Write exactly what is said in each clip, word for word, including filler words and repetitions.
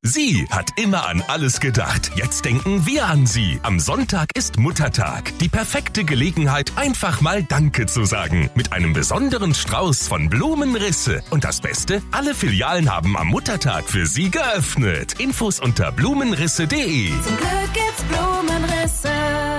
Sie hat immer an alles gedacht. Jetzt denken wir an Sie. Am Sonntag ist Muttertag. Die perfekte Gelegenheit, einfach mal Danke zu sagen. Mit einem besonderen Strauß von Blumenrisse. Und das Beste, alle Filialen haben am Muttertag für Sie geöffnet. Infos unter blumenrisse punkt de. Zum Glück gibt's Blumenrisse.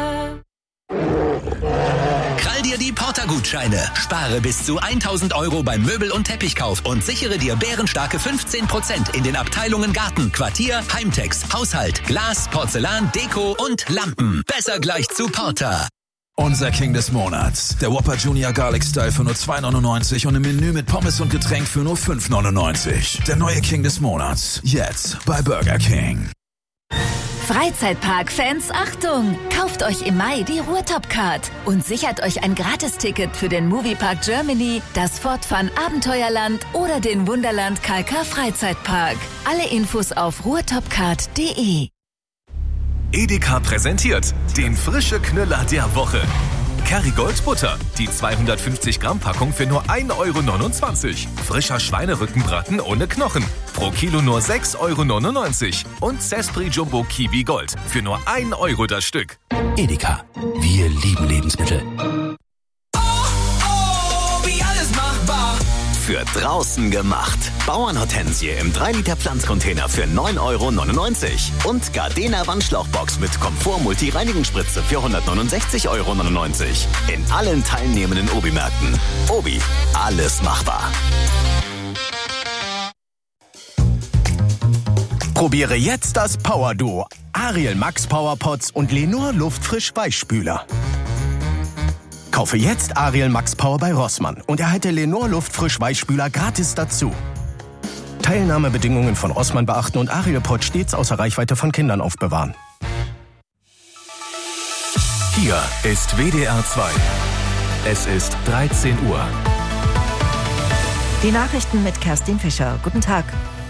Krall dir die Porter-Gutscheine. Spare bis zu tausend Euro beim Möbel- und Teppichkauf und sichere dir bärenstarke fünfzehn Prozent in den Abteilungen Garten, Quartier, Heimtex, Haushalt, Glas, Porzellan, Deko und Lampen. Besser gleich zu Porter. Unser King des Monats. Der Whopper Junior Garlic Style für nur zwei neunundneunzig und im Menü mit Pommes und Getränk für nur fünf neunundneunzig. Der neue King des Monats. Jetzt bei Burger King. Freizeitpark-Fans, Achtung! Kauft euch im Mai die Ruhrtop-Card und sichert euch ein Gratisticket für den Moviepark Germany, das Fortfahren Abenteuerland oder den Wunderland K K Freizeitpark. Alle Infos auf ruhrtopcard punkt de. Edeka präsentiert den frische Knüller der Woche. Kerrygold Butter, die zweihundertfünfzig Gramm Packung für nur ein Euro neunundzwanzig. Frischer Schweinerückenbraten ohne Knochen, pro Kilo nur sechs Euro neunundneunzig. Und Zespri Jumbo Kiwi Gold für nur ein Euro das Stück. Edeka, wir lieben Lebensmittel. Oh, oh, wie alles machbar. Für draußen gemacht. Bauernhortensie im drei Liter Pflanzcontainer für neun Euro neunundneunzig. Und Gardena Wandschlauchbox mit Komfort-Multi-Reinigungsspritze für hundertneunundsechzig Euro neunundneunzig. In allen teilnehmenden Obi-Märkten. Obi, alles machbar. Probiere jetzt das Power Duo. Ariel Max Power Pots und Lenor Luftfrisch Weichspüler. Kaufe jetzt Ariel Max Power bei Rossmann und erhalte Lenor Luftfrisch Weichspüler gratis dazu. Teilnahmebedingungen von Rossmann beachten und Ariel Pot stets außer Reichweite von Kindern aufbewahren. Hier ist W D R zwei. Es ist dreizehn Uhr. Die Nachrichten mit Kerstin Fischer. Guten Tag.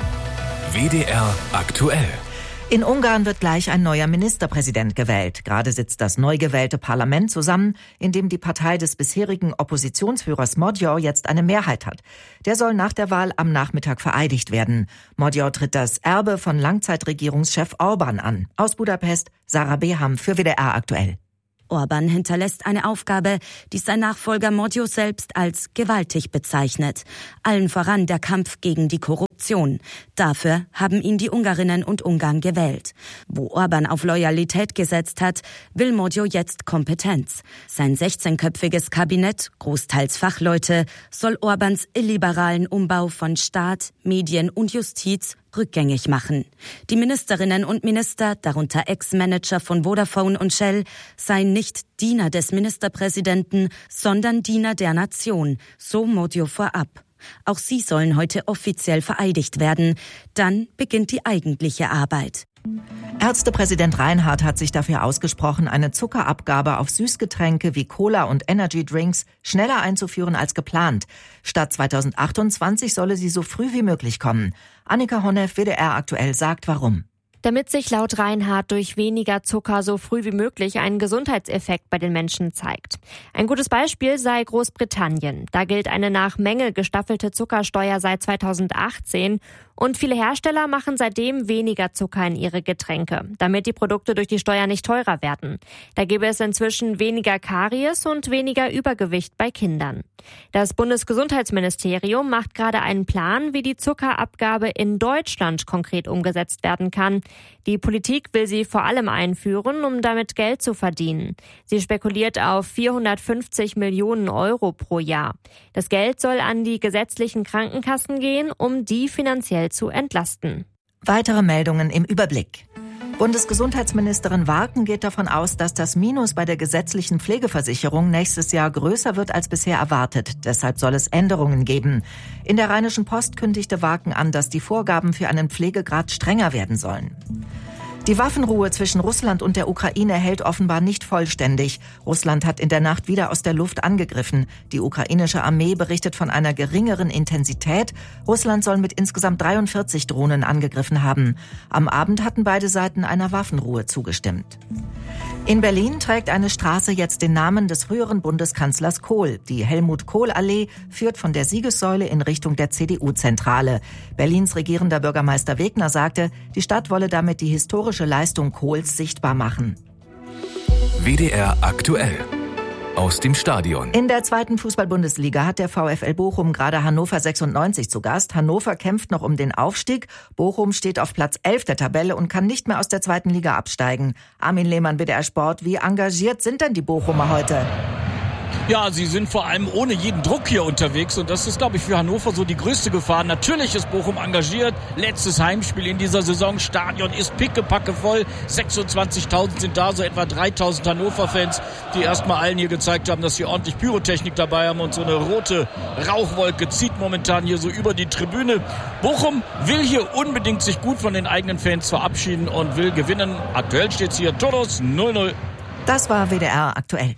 W D R aktuell. In Ungarn wird gleich ein neuer Ministerpräsident gewählt. Gerade sitzt das neu gewählte Parlament zusammen, in dem die Partei des bisherigen Oppositionsführers Magyar jetzt eine Mehrheit hat. Der soll nach der Wahl am Nachmittag vereidigt werden. Magyar tritt das Erbe von Langzeitregierungschef Orbán an. Aus Budapest, Sarah Beham für W D R aktuell. Orbán hinterlässt eine Aufgabe, die sein Nachfolger Magyar selbst als gewaltig bezeichnet. Allen voran der Kampf gegen die Korruption. Dafür haben ihn die Ungarinnen und Ungarn gewählt. Wo Orbán auf Loyalität gesetzt hat, will Magyar jetzt Kompetenz. Sein sechzehnköpfiges Kabinett, großteils Fachleute, soll Orbáns illiberalen Umbau von Staat, Medien und Justiz rückgängig machen. Die Ministerinnen und Minister, darunter Ex-Manager von Vodafone und Shell, seien nicht Diener des Ministerpräsidenten, sondern Diener der Nation, so Magyar vorab. Auch sie sollen heute offiziell vereidigt werden. Dann beginnt die eigentliche Arbeit. Ärztepräsident Reinhardt hat sich dafür ausgesprochen, eine Zuckerabgabe auf Süßgetränke wie Cola und Energydrinks schneller einzuführen als geplant. Statt zweitausendachtundzwanzig solle sie so früh wie möglich kommen. Annika Honneff, W D R aktuell, sagt warum. Damit sich laut Reinhardt durch weniger Zucker so früh wie möglich ein Gesundheitseffekt bei den Menschen zeigt. Ein gutes Beispiel sei Großbritannien. Da gilt eine nach Menge gestaffelte Zuckersteuer seit zweitausendachtzehn und viele Hersteller machen seitdem weniger Zucker in ihre Getränke, damit die Produkte durch die Steuer nicht teurer werden. Da gäbe es inzwischen weniger Karies und weniger Übergewicht bei Kindern. Das Bundesgesundheitsministerium macht gerade einen Plan, wie die Zuckerabgabe in Deutschland konkret umgesetzt werden kann. Die Politik will sie vor allem einführen, um damit Geld zu verdienen. Sie spekuliert auf vierhundertfünfzig Millionen Euro pro Jahr. Das Geld soll an die gesetzlichen Krankenkassen gehen, um die finanziell zu entlasten. Weitere Meldungen im Überblick. Bundesgesundheitsministerin Warken geht davon aus, dass das Minus bei der gesetzlichen Pflegeversicherung nächstes Jahr größer wird als bisher erwartet. Deshalb soll es Änderungen geben. In der Rheinischen Post kündigte Warken an, dass die Vorgaben für einen Pflegegrad strenger werden sollen. Die Waffenruhe zwischen Russland und der Ukraine hält offenbar nicht vollständig. Russland hat in der Nacht wieder aus der Luft angegriffen. Die ukrainische Armee berichtet von einer geringeren Intensität. Russland soll mit insgesamt dreiundvierzig Drohnen angegriffen haben. Am Abend hatten beide Seiten einer Waffenruhe zugestimmt. In Berlin trägt eine Straße jetzt den Namen des früheren Bundeskanzlers Kohl. Die Helmut-Kohl-Allee führt von der Siegessäule in Richtung der C D U-Zentrale. Berlins regierender Bürgermeister Wegner sagte, die Stadt wolle damit die historische Leistung Kohls sichtbar machen. W D R aktuell. Aus dem Stadion. In der zweiten Fußball-Bundesliga hat der VfL Bochum gerade Hannover sechsundneunzig zu Gast. Hannover kämpft noch um den Aufstieg. Bochum steht auf Platz elf der Tabelle und kann nicht mehr aus der zweiten Liga absteigen. Armin Lehmann, W D R Sport, wie engagiert sind denn die Bochumer heute? Ja, sie sind vor allem ohne jeden Druck hier unterwegs und das ist, glaube ich, für Hannover so die größte Gefahr. Natürlich ist Bochum engagiert. Letztes Heimspiel in dieser Saison. Stadion ist pickepacke voll. sechsundzwanzigtausend sind da, so etwa dreitausend Hannover-Fans, die erstmal allen hier gezeigt haben, dass sie ordentlich Pyrotechnik dabei haben und so eine rote Rauchwolke zieht momentan hier so über die Tribüne. Bochum will hier unbedingt sich gut von den eigenen Fans verabschieden und will gewinnen. Aktuell steht es hier Todos null null. Das war W D R aktuell.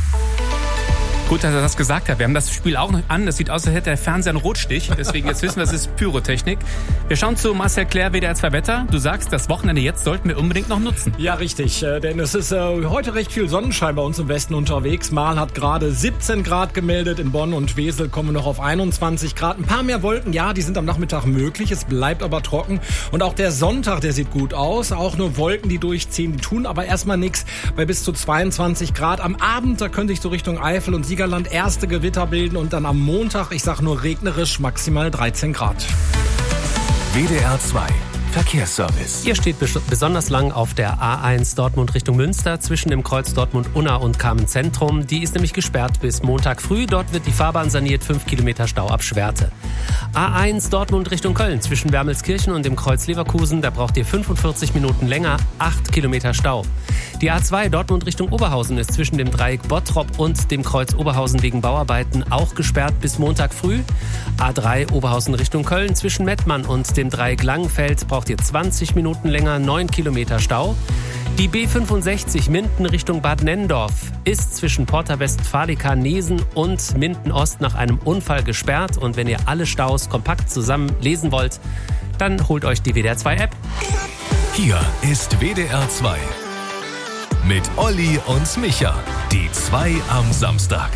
Gut, dass er das gesagt hat. Wir haben das Spiel auch noch an. Es sieht aus, als hätte der Fernseher einen Rotstich. Deswegen jetzt wissen wir, es ist Pyrotechnik. Wir schauen zu Marcel Claire, W D R zwei Wetter. Du sagst, das Wochenende jetzt sollten wir unbedingt noch nutzen. Ja, richtig. Denn es ist äh, heute recht viel Sonnenschein bei uns im Westen unterwegs. Marl hat gerade siebzehn Grad gemeldet. In Bonn und Wesel kommen wir noch auf einundzwanzig Grad. Ein paar mehr Wolken, ja, die sind am Nachmittag möglich. Es bleibt aber trocken. Und auch der Sonntag, der sieht gut aus. Auch nur Wolken, die durchziehen, die tun aber erstmal nichts. Bei bis zu zweiundzwanzig Grad. Am Abend, da könnte ich so Richtung Eifel und Siegerland erste Gewitter bilden und dann am Montag, ich sag nur regnerisch, maximal dreizehn Grad. W D R zwei Verkehrsservice. Ihr steht bes- besonders lang auf der A eins Dortmund Richtung Münster zwischen dem Kreuz Dortmund-Unna und Carmen-Zentrum. Die ist nämlich gesperrt bis Montag früh. Dort wird die Fahrbahn saniert, fünf Kilometer Stau ab Schwerte. A eins Dortmund Richtung Köln zwischen Wermelskirchen und dem Kreuz Leverkusen. Da braucht ihr fünfundvierzig Minuten länger, acht Kilometer Stau. Die A zwei Dortmund Richtung Oberhausen ist zwischen dem Dreieck Bottrop und dem Kreuz Oberhausen wegen Bauarbeiten auch gesperrt bis Montag früh. A drei Oberhausen Richtung Köln zwischen Mettmann und dem Dreieck Langenfeld braucht ihr zwanzig Minuten länger, neun Kilometer Stau. Die B fünfundsechzig Minden Richtung Bad Nenndorf ist zwischen Porta Westfalica-Nesen und Minden-Ost nach einem Unfall gesperrt. Und wenn ihr alle Staus kompakt zusammen lesen wollt, dann holt euch die W D R zwei App. Hier ist W D R zwei. Mit Olli und Micha. Die zwei am Samstag.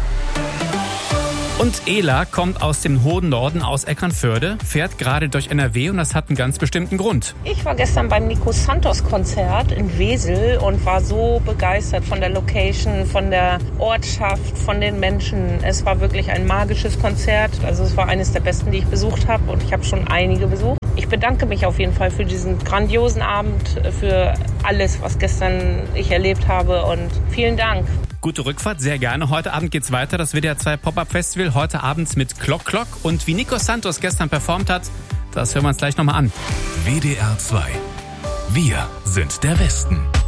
Und Ela kommt aus dem hohen Norden, aus Eckernförde, fährt gerade durch N R W und das hat einen ganz bestimmten Grund. Ich war gestern beim Nico Santos Konzert in Wesel und war so begeistert von der Location, von der Ortschaft, von den Menschen. Es war wirklich ein magisches Konzert. Also es war eines der besten, die ich besucht habe und ich habe schon einige besucht. Ich bedanke mich auf jeden Fall für diesen grandiosen Abend, für alles, was gestern ich erlebt habe und vielen Dank. Gute Rückfahrt, sehr gerne. Heute Abend geht's weiter, das W D R zwei Pop-Up Festival. Heute Abend mit Clock Clock. Und wie Nico Santos gestern performt hat, das hören wir uns gleich nochmal an. W D R zwei. Wir sind der Westen.